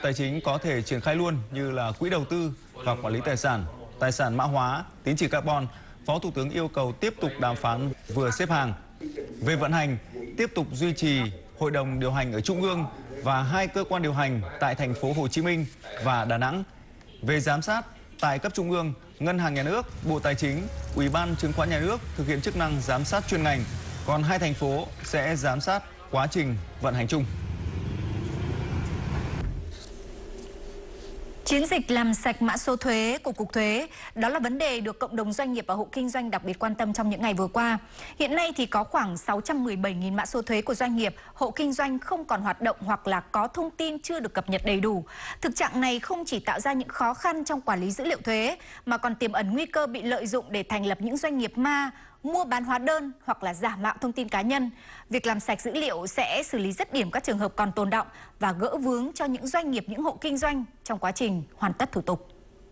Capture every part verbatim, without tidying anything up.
Tài chính có thể triển khai luôn như là quỹ đầu tư và quản lý tài sản, tài sản mã hóa, tín chỉ carbon. Phó Thủ tướng yêu cầu tiếp tục đàm phán vừa xếp hàng. Về vận hành, tiếp tục duy trì hội đồng điều hành ở Trung ương và hai cơ quan điều hành tại thành phố Hồ Chí Minh và Đà Nẵng. Về giám sát, tại cấp trung ương, Ngân hàng Nhà nước, Bộ Tài chính, Ủy ban Chứng khoán Nhà nước thực hiện chức năng giám sát chuyên ngành, còn hai thành phố sẽ giám sát quá trình vận hành chung. Chiến dịch làm sạch mã số thuế của Cục Thuế, đó là vấn đề được cộng đồng doanh nghiệp và hộ kinh doanh đặc biệt quan tâm trong những ngày vừa qua. Hiện nay thì có khoảng sáu trăm mười bảy nghìn mã số thuế của doanh nghiệp, hộ kinh doanh không còn hoạt động hoặc là có thông tin chưa được cập nhật đầy đủ. Thực trạng này không chỉ tạo ra những khó khăn trong quản lý dữ liệu thuế, mà còn tiềm ẩn nguy cơ bị lợi dụng để thành lập những doanh nghiệp ma, mua bán hóa đơn hoặc là giả mạo thông tin cá nhân. Việc làm sạch dữ liệu sẽ xử lý dứt điểm các trường hợp còn tồn đọng và gỡ vướng cho những doanh nghiệp, những hộ kinh doanh trong quá trình hoàn tất thủ tục.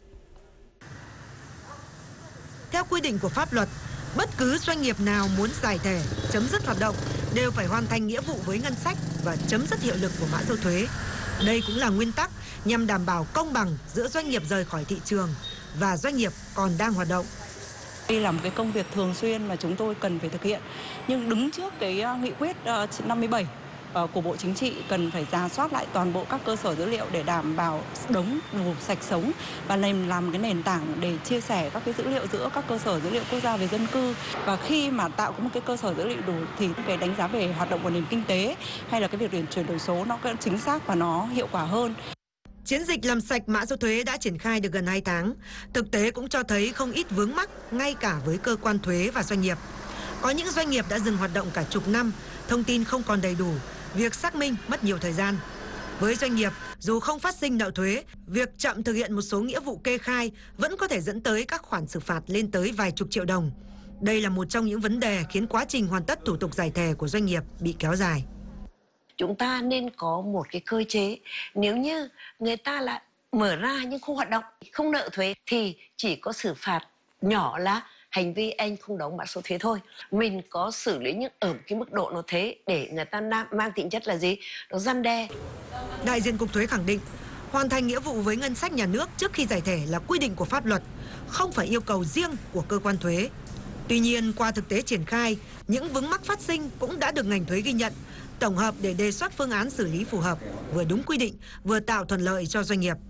Theo quy định của pháp luật, bất cứ doanh nghiệp nào muốn giải thể, chấm dứt hoạt động đều phải hoàn thành nghĩa vụ với ngân sách và chấm dứt hiệu lực của mã số thuế. Đây cũng là nguyên tắc nhằm đảm bảo công bằng giữa doanh nghiệp rời khỏi thị trường và doanh nghiệp còn đang hoạt động. Đây là một cái công việc thường xuyên mà chúng tôi cần phải thực hiện. Nhưng đứng trước cái nghị quyết năm mươi bảy của Bộ Chính trị cần phải rà soát lại toàn bộ các cơ sở dữ liệu để đảm bảo đống đủ sạch sống và làm cái nền tảng để chia sẻ các cái dữ liệu giữa các cơ sở dữ liệu quốc gia về dân cư. Và khi mà tạo có một cái cơ sở dữ liệu đủ thì cái đánh giá về hoạt động của nền kinh tế hay là cái việc chuyển đổi số nó chính xác và nó hiệu quả hơn. Chiến dịch làm sạch mã số thuế đã triển khai được gần hai tháng. Thực tế cũng cho thấy không ít vướng mắc ngay cả với cơ quan thuế và doanh nghiệp. Có những doanh nghiệp đã dừng hoạt động cả chục năm, thông tin không còn đầy đủ, việc xác minh mất nhiều thời gian. Với doanh nghiệp, dù không phát sinh nợ thuế, việc chậm thực hiện một số nghĩa vụ kê khai vẫn có thể dẫn tới các khoản xử phạt lên tới vài chục triệu đồng. Đây là một trong những vấn đề khiến quá trình hoàn tất thủ tục giải thể của doanh nghiệp bị kéo dài. Chúng ta nên có một cái cơ chế, nếu như người ta là mở ra nhưng không hoạt động, không nợ thuế thì chỉ có xử phạt nhỏ là hành vi anh không đóng mã số thuế thôi. Mình có xử lý những ở cái mức độ nó thế để người ta mang tính chất là gì? Nó răn đe. Đại diện Cục Thuế khẳng định, hoàn thành nghĩa vụ với ngân sách nhà nước trước khi giải thể là quy định của pháp luật, không phải yêu cầu riêng của cơ quan thuế. Tuy nhiên, qua thực tế triển khai, những vướng mắc phát sinh cũng đã được ngành thuế ghi nhận, tổng hợp để đề xuất phương án xử lý phù hợp, vừa đúng quy định, vừa tạo thuận lợi cho doanh nghiệp.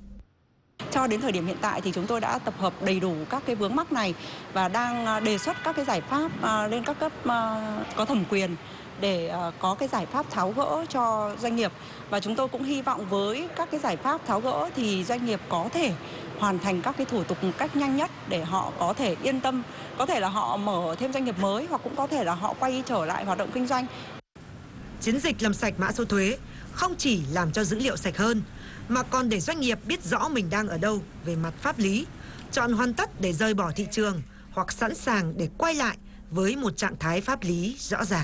Cho đến thời điểm hiện tại thì chúng tôi đã tập hợp đầy đủ các cái vướng mắc này và đang đề xuất các cái giải pháp lên các cấp có thẩm quyền để có cái giải pháp tháo gỡ cho doanh nghiệp. Và chúng tôi cũng hy vọng với các cái giải pháp tháo gỡ thì doanh nghiệp có thể hoàn thành các cái thủ tục một cách nhanh nhất để họ có thể yên tâm, có thể là họ mở thêm doanh nghiệp mới hoặc cũng có thể là họ quay trở lại hoạt động kinh doanh. Chiến dịch làm sạch mã số thuế không chỉ làm cho dữ liệu sạch hơn, mà còn để doanh nghiệp biết rõ mình đang ở đâu về mặt pháp lý, chọn hoàn tất để rời bỏ thị trường hoặc sẵn sàng để quay lại với một trạng thái pháp lý rõ ràng.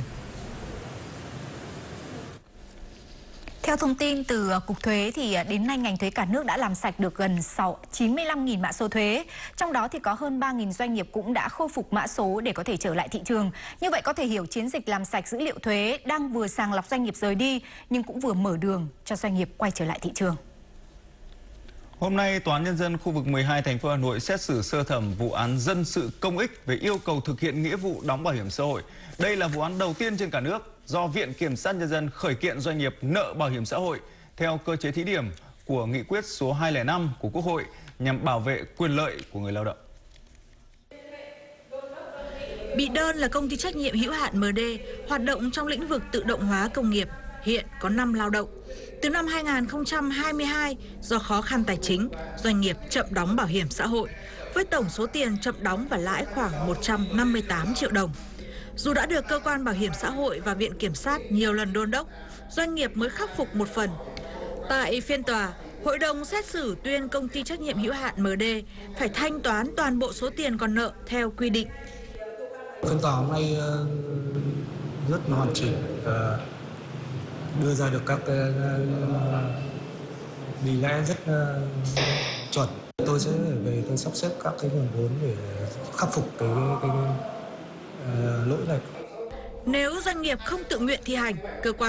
Theo thông tin từ Cục Thuế thì đến nay ngành thuế cả nước đã làm sạch được gần chín mươi lăm nghìn mã số thuế. Trong đó thì có hơn ba nghìn doanh nghiệp cũng đã khôi phục mã số để có thể trở lại thị trường. Như vậy có thể hiểu chiến dịch làm sạch dữ liệu thuế đang vừa sàng lọc doanh nghiệp rời đi nhưng cũng vừa mở đường cho doanh nghiệp quay trở lại thị trường. Hôm nay, Tòa án Nhân dân khu vực mười hai thành phố Hà Nội xét xử sơ thẩm vụ án dân sự công ích về yêu cầu thực hiện nghĩa vụ đóng bảo hiểm xã hội. Đây là vụ án đầu tiên trên cả nước do Viện Kiểm sát Nhân dân khởi kiện doanh nghiệp nợ bảo hiểm xã hội theo cơ chế thí điểm của Nghị quyết số hai không năm của Quốc hội nhằm bảo vệ quyền lợi của người lao động. Bị đơn là công ty trách nhiệm hữu hạn em đê hoạt động trong lĩnh vực tự động hóa công nghiệp, hiện có năm lao động. Từ năm hai nghìn không trăm hai mươi hai, do khó khăn tài chính, doanh nghiệp chậm đóng bảo hiểm xã hội, với tổng số tiền chậm đóng và lãi khoảng một trăm năm mươi tám triệu đồng. Dù đã được cơ quan bảo hiểm xã hội và Viện Kiểm sát nhiều lần đôn đốc, doanh nghiệp mới khắc phục một phần. Tại phiên tòa, hội đồng xét xử tuyên công ty trách nhiệm hữu hạn em đê phải thanh toán toàn bộ số tiền còn nợ theo quy định. Phiên tòa hôm nay rất hoàn chỉnh, đưa ra được các lý lẽ rất chuẩn. Tôi sẽ về tôi sắp xếp các cái nguồn vốn để khắc phục cái, cái, cái lỗi này. Nếu doanh nghiệp không tự nguyện thi hành, cơ quan